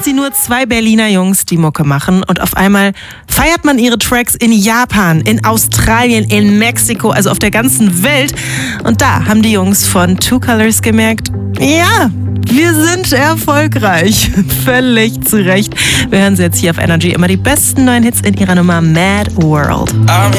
sie nur 2 Berliner Jungs, die Mucke machen. Und auf einmal feiert man ihre Tracks in Japan, in Australien, in Mexiko, also auf der ganzen Welt. Und da haben die Jungs von Two Colors gemerkt, ja, wir sind erfolgreich. Völlig zu Recht. Wir hören sie jetzt hier auf Energy. Immer die besten neuen Hits in ihrer Nummer Mad World.